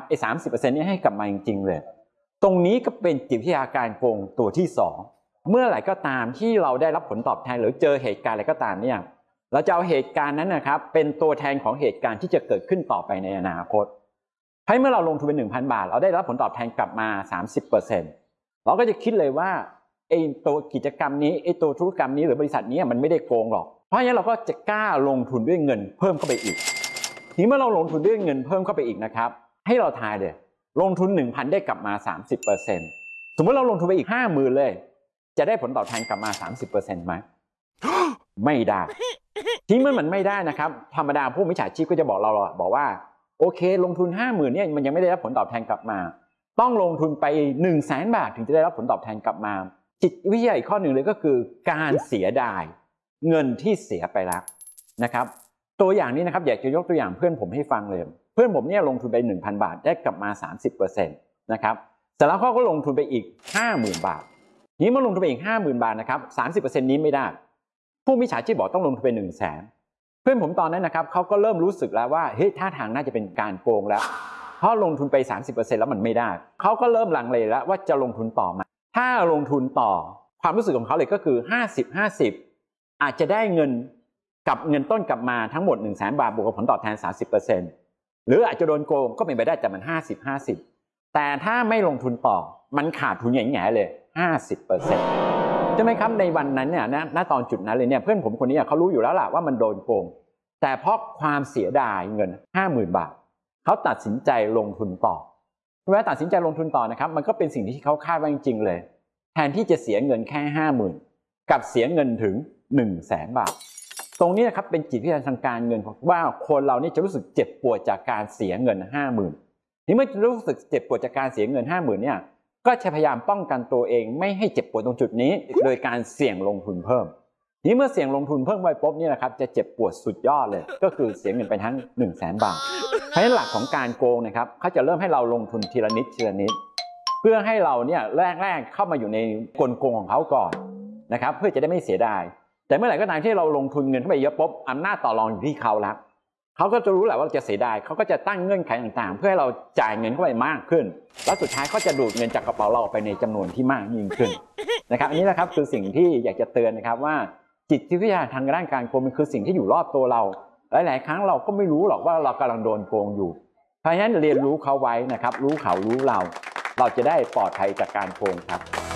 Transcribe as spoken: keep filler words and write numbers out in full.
ไอ้สามสิบเปอร์เซ็นต์นี้ให้กลับมาจริงๆเลยตรงนี้ก็เป็นจิตวิทยาการโกงตัวที่สองเมื่อไหร่ก็ตามที่เราได้รับผลตอบแทนหรือเจอเหตุการณ์อะไรก็ตามเนี่ยเราจะเอาเหตุการณ์นั้นนะครับเป็นตัวแทนของเหตุการณ์ที่จะเกิดขึ้นต่อไปในอนาคตให้เมื่อเราลงทุนเป็น หนึ่งพัน บาทเราได้รับผลตอบแทนกลับมา สามสิบเปอร์เซ็นต์ เราก็จะคิดเลยว่าไอ้ตัวกิจกรรมนี้ไอ้ตัวธุรกรรมนี้หรือบริษัทนี้มันไม่ได้โกงหรอกเพราะฉะนั้นเราก็จะกล้าลงทุนด้วยเงินเพิ่มเข้าไปอีกทีเมื่อเราลงทุนด้วยเงินเพิ่มเข้าไปอีกนะครับให้เราทายเลยลงทุน หนึ่งพัน ได้กลับมา สามสิบเปอร์เซ็นต์ สมมติเราลงทุนไปอีก ห้าหมื่น เลยจะได้ผลตอบแทนกลับมา สามสิบเปอร์เซ็นต์ ไหม ไม่ได้ทีเมื่อมันไม่ได้นะครับธรรมดาผู้มิจฉาชีพก็จะบอกเราบอกว่าโอเคลงทุน ห้าหมื่น เนี่ยมันยังไม่ได้รับผลตอบแทนกลับมาต้องลงทุนไป หนึ่งแสน บาทถึงจะได้รับผลตอบแทนกลับมาจิตวิทยาอีกข้อหนึ่งเลยก็คือการเสียดายเงินที่เสียไปแล้วนะครับตัวอย่างนี้นะครับอยากจะยกตัวอย่างเพื่อนผมให้ฟังเลยเพื่อนผมเนี่ยลงทุนไป หนึ่งพัน บาทได้กลับมา สามสิบเปอร์เซ็นต์ นะครับเสร็จแล้วเขาก็ลงทุนไปอีก ห้าหมื่น บาทนี้เมื่อลงทุนไปอีก ห้าหมื่น บาทนะครับ สามสิบเปอร์เซ็นต์ นี้ไม่ได้ผู้มิจฉาชีพบอกต้องลงทุนไป หนึ่งแสน เพื่อนผมตอนนั้นนะครับเขาก็เริ่มรู้สึกแล้วว่าเฮ้ยท่าทางน่าจะเป็นการโกงแล้วเพราะลงทุนไป สามสิบเปอร์เซ็นต์ แล้วมันไม่ได้เขาก็เริ่มลังเลแล้วว่าจะลงทุนต่อไหมถ้าลงทุนต่อความรู้สึกของเขาเลยก็คือ ห้าสิบ ห้าสิบ อาจจะได้เงินกับเงินต้นกลับมาทั้งหมด หนึ่งแสน บาทบวกกับผลตอบแทน สามสิบเปอร์เซ็นต์ หรืออาจจะโดนโกงก็เป็นไปได้แต่มัน ห้าสิบ ห้าสิบ แต่ถ้าไม่ลงทุนต่อมันขาดทุนแง่ๆเลย ห้าสิบเปอร์เซ็นต์ ใช่ไหมครับในวันนั้นเนี่ยณณตอนจุดนั้นเลยเนี่ยเพื่อนผมคนนี้เขารู้อยู่แล้วล่ะว่ามันโดนโกงแต่เพราะความเสียดายเงิน ห้าหมื่น บาทเขาตัดสินใจลงทุนต่อเมื่อตัดสินใจลงทุนต่อนะครับมันก็เป็นสิ่งที่เขาคาดไว้จริงๆเลยแทนที่จะเสียเงินแค่ ห้าหมื่น กับเสียเงินถึง หนึ่งแสน บาทตรงนี้นะครับเป็นจิตวิทยาทางการเงินว่าคนเรานี่จะรู้สึกเจ็บปวดจากการเสียเงิน ห้าหมื่น นี่เมื่อรู้สึกเจ็บปวดจากการเสียเงิน ห้าหมื่น เนี่ยก็จะพยายามป้องกันตัวเองไม่ให้เจ็บปวดตรงจุดนี้โดยการเสี่ยงลงทุนเพิ่มนี่เมื่อเสี่ยงลงทุนเพิ่มไปปุ๊บนี่นะครับจะเจ็บปวดสุดยอดเลยก็คือเสียเงินไปทั้ง หนึ่งแสน บาทเพราะฉะนั้นหลักของการโกงนะครับเขาจะเริ่มให้เราลงทุนทีละนิดทีละนิดเพื่อให้เราเนี่ยแรกๆเข้ามาอยู่ในกลโกงของเขาก่อนนะครับเพื่อจะได้ไม่เสียดายแต่เมื่อไหร่ก็ตามที่เราลงทุนเงินเข้าไปเยอะปุ๊บอำนาจต่อรองอยู่ที่เขาแล้วเขาก็จะรู้แหละว่าจะเสียดายเขาก็จะตั้งเงื่อนไขต่างๆเพื่อให้เราจ่ายเงินเข้าไปมากขึ้นแล้วสุดท้ายเขาจะดูดเงินจากกระเป๋าเราออกไปในจำนวนที่มากยิ่งขึ้นนะครับอันนี้นะครับคือสิ่งที่อยากจะเตือนนะครับว่าจิตวิทยาทางด้านการโกงมันคือสิ่งที่อยู่รอบตัวเราหลายๆครั้งเราก็ไม่รู้หรอกว่าเรากำลังโดนโกงอยู่เพราะฉะนั้นเรียนรู้เขาไว้นะครับรู้เขารู้เราเราจะได้ปลอดภัยจากการโกงครับ